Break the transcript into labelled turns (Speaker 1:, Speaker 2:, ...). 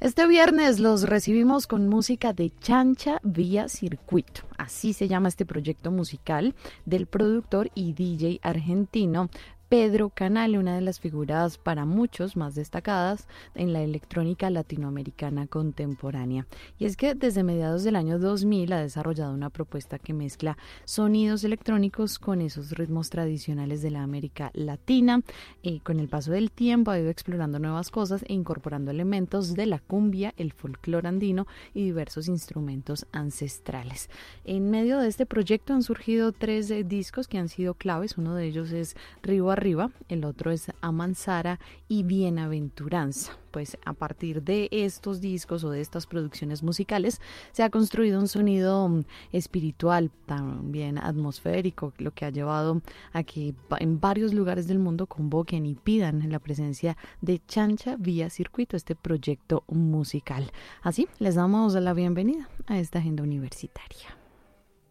Speaker 1: Este viernes los recibimos con música de Chancha Vía Circuito. Así se llama este proyecto musical del productor y DJ argentino Pedro Canale, una de las figuras para muchos más destacadas en la electrónica latinoamericana contemporánea. Y es que desde mediados del año 2000 ha desarrollado una propuesta que mezcla sonidos electrónicos con esos ritmos tradicionales de la América Latina. Con el paso del tiempo ha ido explorando nuevas cosas e incorporando elementos de la cumbia, el folclore andino y diversos instrumentos ancestrales. En medio de este proyecto han surgido tres discos que han sido claves. Uno de ellos es Río Arriba, el otro es Amansara y Bienaventuranza. Pues a partir de estos discos o de estas producciones musicales se ha construido un sonido espiritual, también atmosférico, lo que ha llevado a que en varios lugares del mundo convoquen y pidan la presencia de Chancha Vía Circuito, este proyecto musical. Así les damos la bienvenida a esta agenda universitaria.